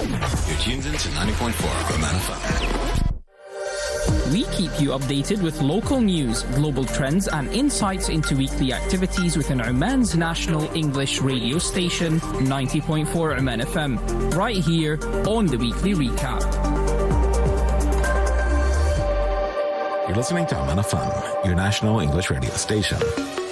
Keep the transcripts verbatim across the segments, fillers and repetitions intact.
You're tuned into ninety point four Oman F M. We keep you updated with local news, global trends and insights into weekly activities within Oman's national English radio station, ninety point four Oman F M, right here on the Weekly Recap. You're listening to Oman F M, your national English radio station.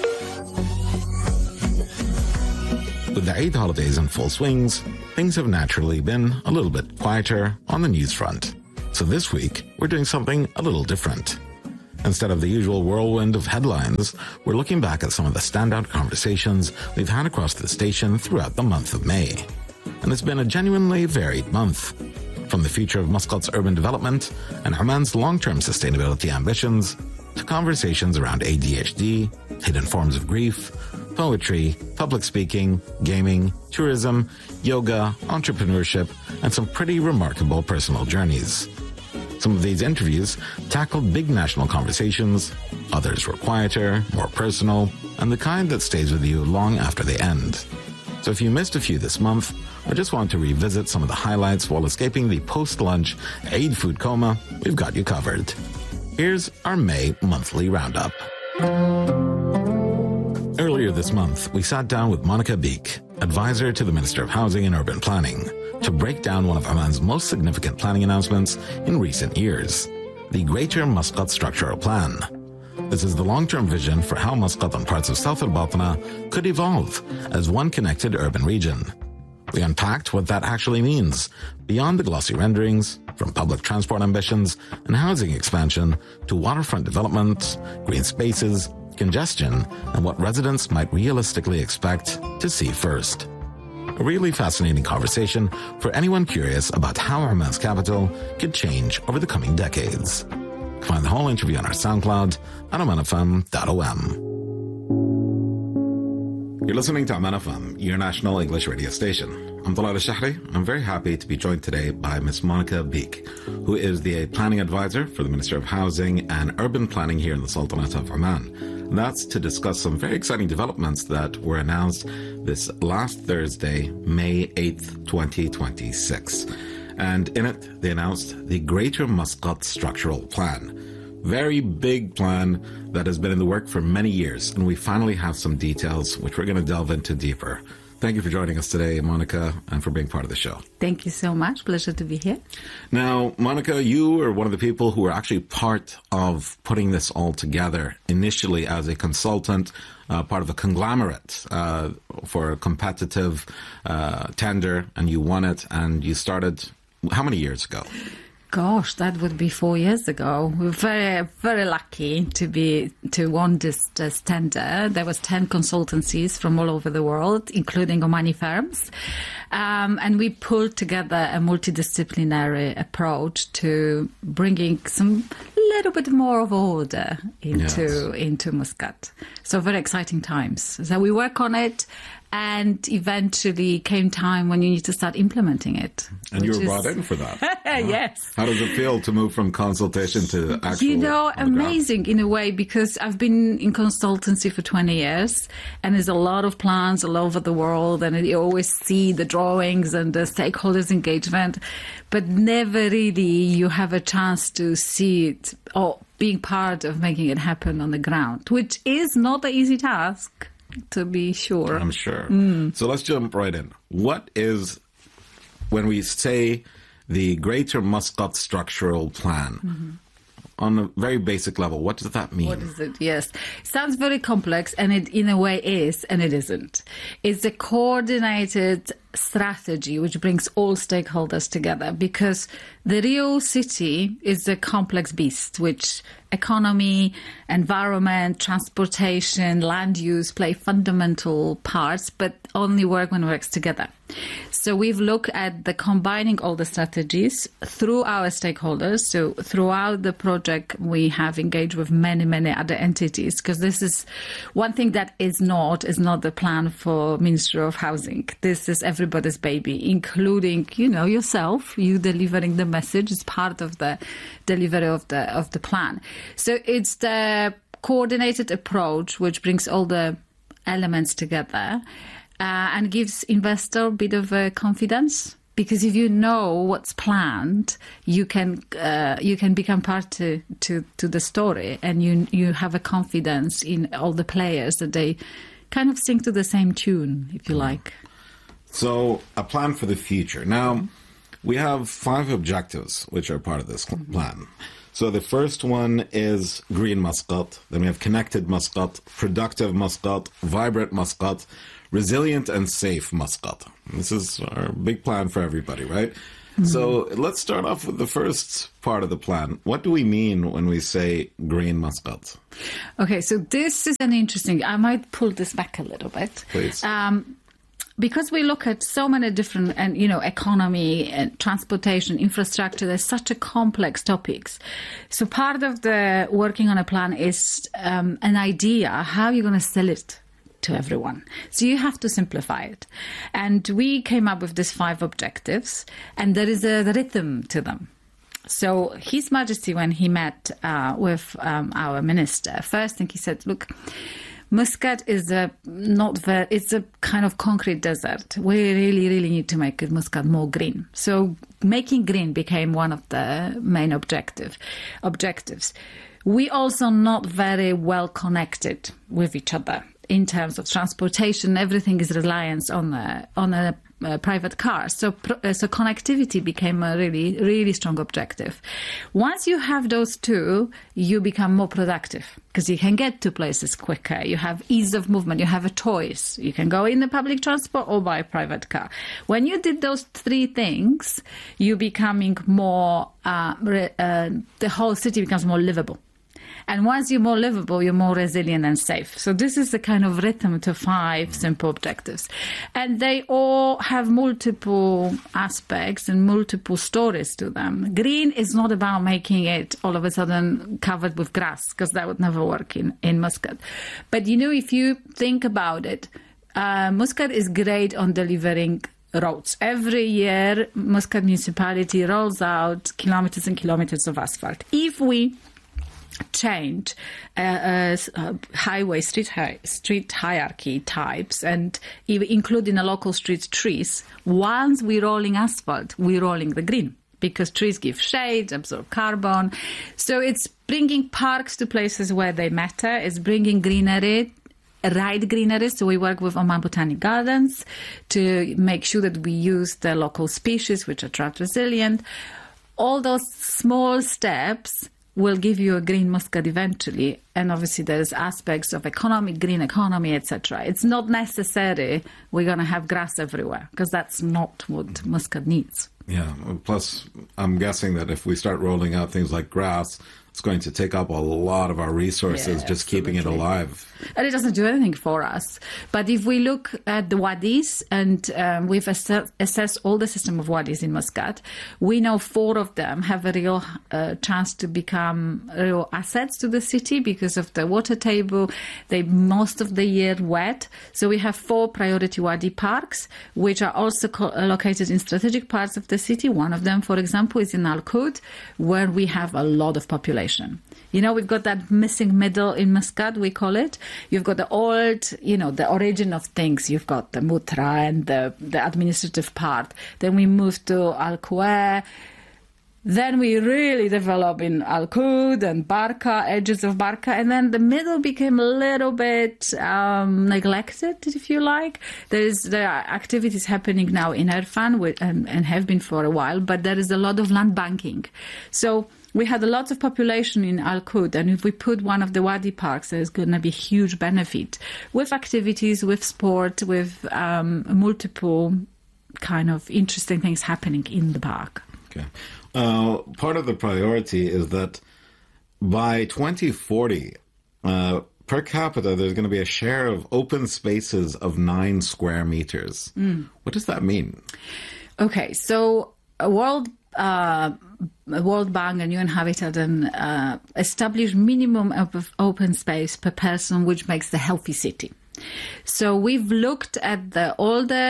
With the Eid holidays in full swings, things have naturally been a little bit quieter on the news front. So this week, we're doing something a little different. Instead of the usual whirlwind of headlines, we're looking back at some of the standout conversations we've had across the station throughout the month of May. And it's been a genuinely varied month. From the future of Muscat's urban development and Oman's long-term sustainability ambitions, to conversations around A D H D, hidden forms of grief, poetry, public speaking, gaming, tourism, yoga, entrepreneurship, and some pretty remarkable personal journeys. Some of these interviews tackled big national conversations, others were quieter, more personal, and the kind that stays with you long after they end. So if you missed a few this month, or just want to revisit some of the highlights while escaping the post-lunch Eid food coma, we've got you covered. Here's our May monthly roundup. Earlier this month, we sat down with Monica Beek, advisor to the Minister of Housing and Urban Planning, to break down one of Oman's most significant planning announcements in recent years, the Greater Muscat Structural Plan. This is the long-term vision for how Muscat and parts of South al-Batna could evolve as one connected urban region. We unpacked what that actually means, beyond the glossy renderings, from public transport ambitions and housing expansion to waterfront development, green spaces, congestion, and what residents might realistically expect to see first. A really fascinating conversation for anyone curious about how Oman's capital could change over the coming decades. Find the whole interview on our SoundCloud at oman f m dot o m. You're listening to Oman F M, your national English radio station. I'm Talal Al-Shahri. I'm very happy to be joined today by Miss Monica Beek, who is the planning advisor for the Minister of Housing and Urban Planning here in the Sultanate of Oman. And that's to discuss some very exciting developments that were announced this last Thursday, May eighth, twenty twenty-six. And in it, they announced the Greater Muscat Structural Plan. Very big plan that has been in the work for many years, and we finally have some details which we're going to delve into deeper. Thank you for joining us today, Monica, and for being part of the show. Thank you so much. Pleasure to be here. Now, Monica, you are one of the people who were actually part of putting this all together initially as a consultant, uh, part of a conglomerate uh, for a competitive uh, tender, and you won it, and you started how many years ago? Gosh, that would be four years ago. We were very, very lucky to be to won this, this tender. There was ten consultancies from all over the world, including Omani firms. Um, and we pulled together a multidisciplinary approach to bringing some little bit more of order into yes. into Muscat. So very exciting times. So we work on it, and eventually came time when you need to start implementing it. And you were is... brought in for that. uh, yes. How does it feel to move from consultation to actual? You know, amazing in a way, because I've been in consultancy for twenty years, and there's a lot of plans all over the world, and you always see the drawings and the stakeholders' engagement, but never really you have a chance to see it or being part of making it happen on the ground, which is not an easy task, to be sure. I'm sure. Mm. So let's jump right in. What is, when we say the Greater Muscat Structural Plan, mm-hmm. on a very basic level, what does that mean? What is it? Yes. It sounds very complex, and it in a way is, and it isn't. It's a coordinated strategy which brings all stakeholders together, because the real city is a complex beast, which economy, environment, transportation, land use play fundamental parts, but only work when it works together. So we've looked at the combining all the strategies through our stakeholders. So throughout the project, we have engaged with many, many other entities, because this is one thing that is not, is not the plan for Ministry of Housing. This is everybody's baby, including, you know, yourself, you delivering the message is part of the delivery of the, of the plan. So it's the coordinated approach which brings all the elements together uh, and gives investor a bit of uh, confidence Because if you know what's planned, you can uh, you can become part to, to, to the story, and you you have a confidence in all the players that they kind of sing to the same tune, if you like. So, a plan for the future. Now, we have five objectives which are part of this plan. So the first one is green Muscat. Then we have connected Muscat, productive Muscat, vibrant Muscat, resilient and safe Muscat. This is our big plan for everybody, right? Mm-hmm. So let's start off with the first part of the plan. What do we mean when we say green Muscat? Okay, so this is an interesting... I might pull this back a little bit. Please. Um, Because we look at so many different, and you know, economy and transportation, infrastructure, there's such a complex topics. So part of the working on a plan is um, an idea how you're going to sell it to everyone. So you have to simplify it. And we came up with these five objectives, and there is a rhythm to them. So His Majesty, when he met uh, with um, our minister, first thing he said, look, Muscat is a not very, it's a kind of concrete desert. We really, really need to make Muscat more green. So making green became one of the main objective objectives. We also not very well connected with each other in terms of transportation. Everything is reliance on a, on a Uh, private cars. So, uh, so connectivity became a really, really strong objective. Once you have those two, you become more productive because you can get to places quicker. You have ease of movement. You have a choice. You can go in the public transport or buy a private car. When you did those three things, you becoming more, uh, re- uh, the whole city becomes more livable. And once you're more livable, you're more resilient and safe. So this is the kind of rhythm to five simple objectives. And they all have multiple aspects and multiple stories to them. Green is not about making it all of a sudden covered with grass, because that would never work in, in Muscat. But, you know, if you think about it, uh, Muscat is great on delivering roads. Every year, Muscat municipality rolls out kilometers and kilometers of asphalt. If we change uh, uh, highway street hi- street hierarchy types and even including a local street trees, once we're rolling asphalt, we're rolling the green, because trees give shade, absorb carbon. So it's bringing parks to places where they matter. It's bringing greenery, right greenery. So we work with Oman Botanic Gardens to make sure that we use the local species, which are drought resilient. All those small steps will give you a green Muscat eventually. And obviously there's aspects of economic, green economy, et cetera. It's not necessary we're going to have grass everywhere, because that's not what Muscat needs. Yeah, plus I'm guessing that if we start rolling out things like grass, it's going to take up a lot of our resources, yeah, just keeping it alive. And it doesn't do anything for us. But if we look at the wadis, and um, we've ass- assessed all the system of wadis in Muscat, we know four of them have a real uh, chance to become real assets to the city because of the water table. They most of the year wet. So we have four priority wadi parks, which are also co- located in strategic parts of the city. One of them, for example, is in Al Qud, where we have a lot of population. You know, we've got that missing middle in Muscat, we call it. You've got the old, you know, the origin of things. You've got the Mutra and the, the administrative part. Then we move to Al Quer. Then we really develop in Al Qud and Barka, edges of Barka. And then the middle became a little bit um, neglected, if you like. There is there are activities happening now in Irfan with, and, and have been for a while, but there is a lot of land banking. So we had a lot of population in Al Qud, and if we put one of the wadi parks, there's going to be huge benefit with activities, with sport, with um, multiple kind of interesting things happening in the park. Okay. Uh, part of the priority is that by twenty forty, uh, per capita, there's going to be a share of open spaces of nine square meters. Mm. What does that mean? Okay, so a World uh, World Bank and U N Habitat and uh, establish minimum of open space per person, which makes the healthy city. So we've looked at the all the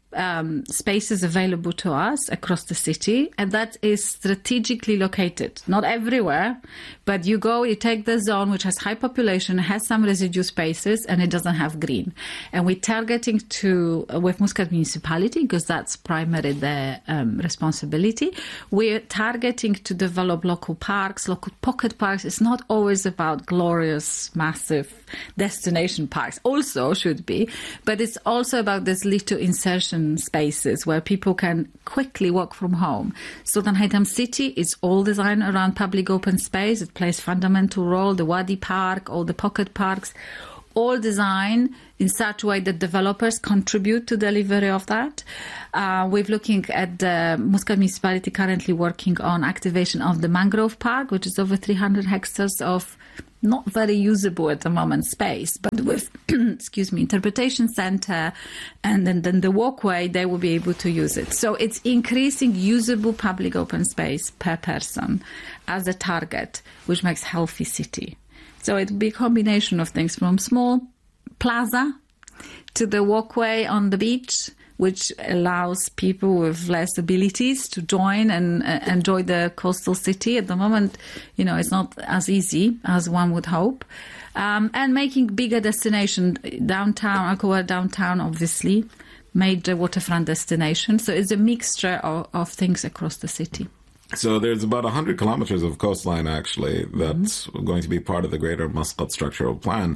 um, spaces available to us across the city, and that is strategically located. Not everywhere, but you go, you take the zone which has high population, has some residue spaces, and it doesn't have green. And we're targeting to, uh, with Muscat municipality, because that's primarily their um, responsibility, we're targeting to develop local parks, local pocket parks. It's not always about glorious, massive destination parks. Also should be, but it's also about this little insertion spaces where people can quickly work from home. Sultan Haytham City is all designed around public open space. It plays fundamental role. The Wadi Park, all the pocket parks, all designed in such a way that developers contribute to delivery of that. Uh, we're looking at the Muscat municipality currently working on activation of the Mangrove Park, which is over three hundred hectares of not very usable at the moment space, but with, excuse me, interpretation center and then, then the walkway, they will be able to use it. So it's increasing usable public open space per person as a target, which makes healthy city. So it will be a combination of things from small plaza to the walkway on the beach, which allows people with less abilities to join and uh, enjoy the coastal city. At the moment, you know, it's not as easy as one would hope. Um, and making bigger destination, downtown, Alcoa downtown, obviously, major waterfront destination. So it's a mixture of, of things across the city. So there's about one hundred kilometers of coastline, actually, that's mm-hmm. going to be part of the Greater Muscat Structural Plan.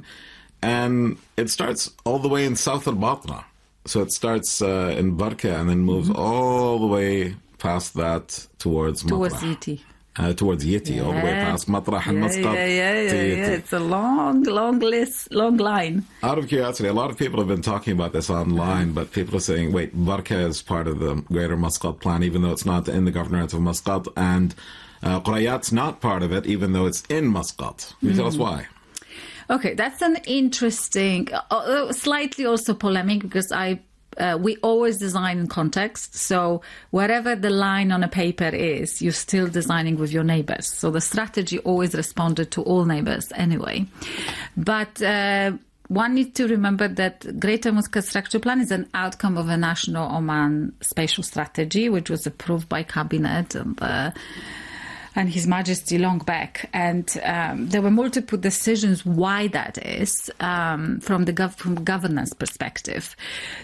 And it starts all the way in South al-Batna. So it starts uh, in Barka and then moves mm-hmm. all the way past that towards Towards Matrah. Yiti. Uh, towards Yiti, yeah. all the way past Matrah and yeah, Muscat yeah, yeah, yeah, to Yiti. Yeah. It's a long, long list, long line. Out of curiosity, a lot of people have been talking about this online, but people are saying, wait, Barka is part of the Greater Muscat Plan, even though it's not in the Governorate of Muscat, and uh, Qurayat's not part of it, even though it's in Muscat. Can you mm. tell us why? Okay, that's an interesting, uh, slightly also polemic, because I Uh, we always design in context. So wherever the line on a paper is, you're still designing with your neighbors. So the strategy always responded to all neighbors anyway. But uh, one needs to remember that Greater Muscat Structure Plan is an outcome of a national Oman spatial strategy, which was approved by Cabinet and uh, and His Majesty long back. And um, there were multiple decisions why that is um, from the gov- from governance perspective.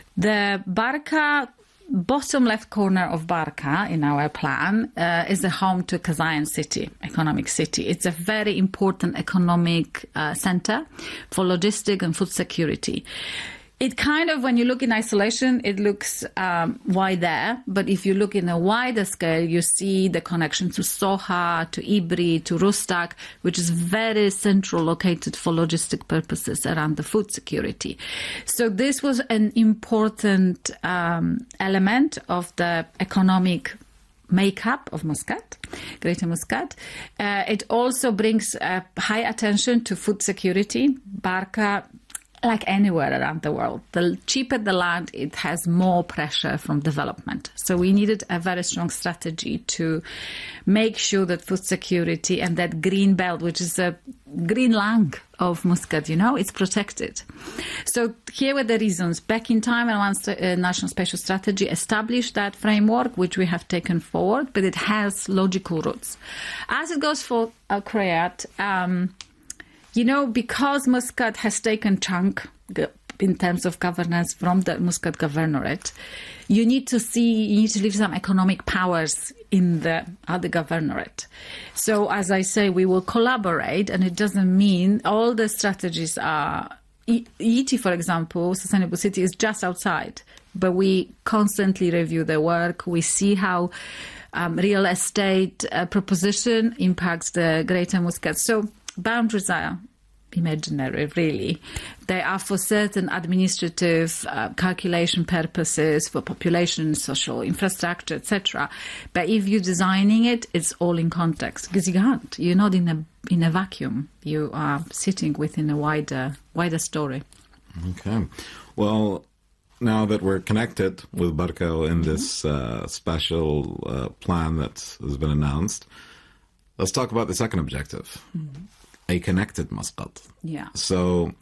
The Barka, bottom left corner of Barka in our plan uh, is the home to Kazayan city, economic city. It's a very important economic uh, center for logistic and food security. It kind of, when you look in isolation, it looks um, wide there. But if you look in a wider scale, you see the connection to Soha, to Ibri, to Rustak, which is very central located for logistic purposes around the food security. So this was an important um, element of the economic makeup of Muscat, Greater Muscat. Uh, it also brings uh, high attention to food security. Barka, like anywhere around the world, the cheaper the land, it has more pressure from development. So we needed a very strong strategy to make sure that food security and that green belt, which is a green lung of Muscat, you know, it's protected. So here were the reasons. Back in time, Oman uh, National Spatial Strategy established that framework, which we have taken forward, but it has logical roots. As it goes for Al Qurayat, um, you know, because Muscat has taken chunk in terms of governance from the Muscat Governorate, you need to see, you need to leave some economic powers in the other governorate. So, as I say, we will collaborate, and it doesn't mean all the strategies are... Yiti, for example, Sustainable City, is just outside, but we constantly review their work. We see how um, real estate uh, proposition impacts the Greater Muscat. So boundaries are imaginary, really. They are for certain administrative uh, calculation purposes, for population, social infrastructure, et cetera. But if you're designing it, it's all in context, because you can't. You're not in a in a vacuum. You are sitting within a wider wider story. Okay. Well, now that we're connected with Barka in this uh, special uh, plan that has been announced, let's talk about the second objective. Mm-hmm. A connected Muscat. Yeah. So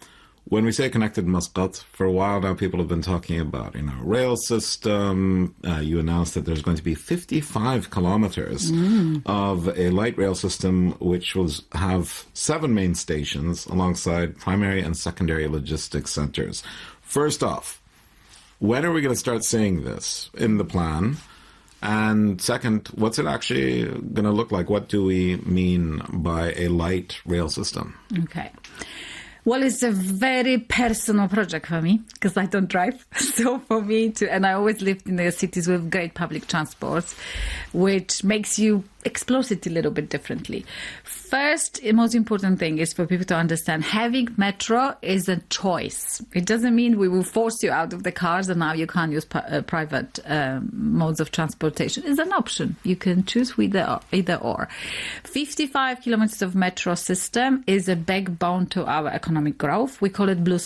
When we say connected Muscat, for a while now, people have been talking about, you know, rail system. Uh, you announced that there's going to be fifty-five kilometers mm. of a light rail system, which will have seven main stations alongside primary and secondary logistics centers. First off, when are we going to start seeing this in the plan? And second, what's it actually going to look like? What do we mean by a light rail system? Okay. Well, it's a very personal project for me because I don't drive. So for me to, and I always lived in the cities with great public transport, which makes you explore it a little bit differently. First, the most important thing is for people to understand having metro is a choice. It doesn't mean we will force you out of the cars and now you can't use uh, private um, modes of transportation. It's an option. You can choose either, either or. fifty-five kilometers of metro system is a backbone to our economic growth. We call it Blue